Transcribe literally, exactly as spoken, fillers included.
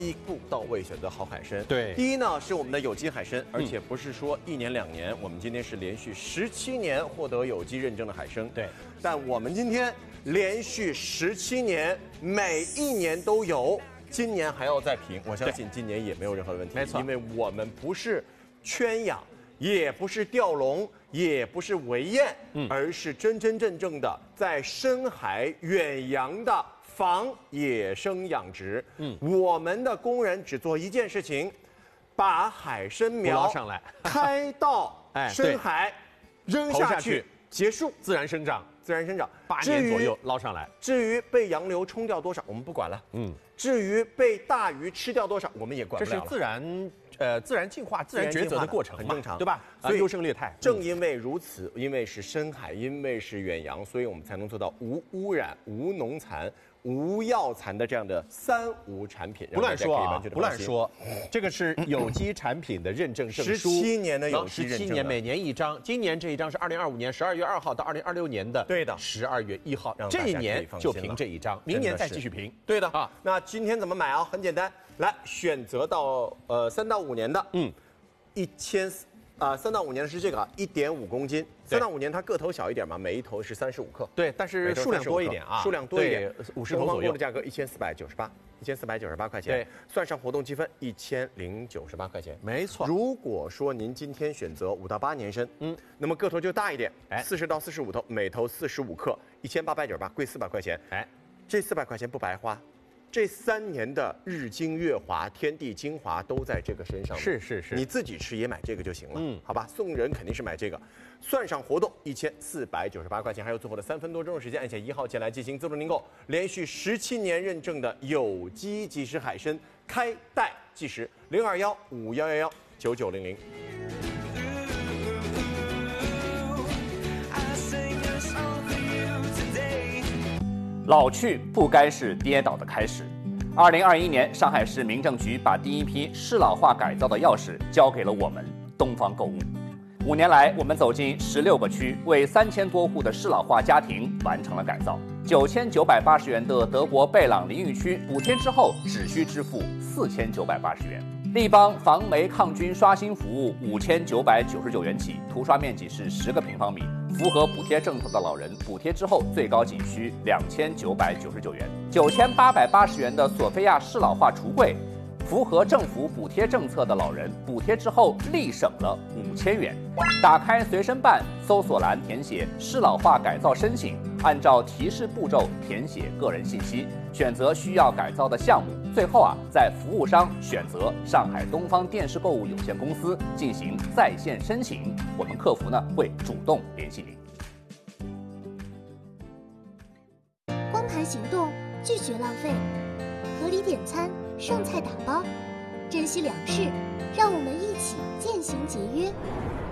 一步到位选择好海参。 对， 第一呢是我们的有机海参，而且不是说一年两年，我们今天是连续十七年获得有机认证的海参。 对， 但我们今天连续十七年，每一年都有，今年还要再评，我相信今年也没有任何问题。 没错， 因为我们不是圈养，也不是钓笼，也不是围堰，嗯，而是真真正正的在深海远洋的。防野生养殖，嗯，我们的工人只做一件事情，把海参苗上来， 开到深海，扔下去，结束， 自然生长， 自然生长， 八年左右捞上来。 至于被洋流冲掉多少，我们不管了，嗯，至于被大鱼吃掉多少，我们也管不了了。 这是自然。呃，自然进化、自然抉择的过程很正常， 对吧？ 所以优胜劣汰。 正因为如此，因为是深海，因为是远洋，所以我们才能做到无污染、无农残、无药残的这样的三无产品。 不乱说啊，不乱说，这个是有机产品的认证证书， 十七年的有机认证， 十七年，每年一张。今年这一张是二零二五年十二月二号到二零二六年的， 对的， 十二月一号，这一年就凭这一张，明年再继续评。 对的啊。那今天怎么买啊？很简单，来选择到呃三到五年的，嗯。一千啊，三到五年的是这个啊，一点五公斤。三到五年它个头小一点嘛，每一头是三十五克。 对，但是数量多一点啊， 数量多一点， 五十头左右。 的价格一千四百九十八，一千四百九十八块钱。 对， 算上活动积分一千零九十八块钱。 没错。 如果说您今天选择五到八年参，嗯，那么个头就大一点，哎，四十到四十五头，每头四十五克，一千八百九十八，贵四百块钱。哎，这四百块钱不白花。这三年的日精月华、天地精华都在这个身上。 是是是， 你自己吃也买这个就行了。嗯，好吧，送人肯定是买这个，算上活动一千四百九十八块钱，还有最后的三分多钟的时间，按下一号键来进行自助订购。连续十七年认证的有机即食海参，开袋即食，零二幺五幺幺幺九九零零。 老去不该是跌倒的开始。二零二一年，上海市民政局把第一批适老化改造的钥匙交给了我们东方购物。五年来，我们走进十六个区，为三千多户的适老化家庭完成了改造。九千九百八十元的德国贝朗淋浴区补贴之后，只需支付四千九百八十元。立邦防霉抗菌刷新服务五千九百九十九元起，涂刷面积是十个平方米。符合补贴政策的老人，补贴之后最高仅需两千九百九十九元。九千八百八十元的索菲亚适老化橱柜，符合政府补贴政策的老人，补贴之后立省了五千元。打开随身办，搜索栏填写适老化改造申请，按照提示步骤填写个人信息，选择需要改造的项目。最后啊，在服务商选择上海东方电视购物有限公司进行在线申请，我们客服呢会主动联系您。 光盘行动，拒绝浪费，合理点餐，剩菜打包，珍惜粮食，让我们一起渐行节约。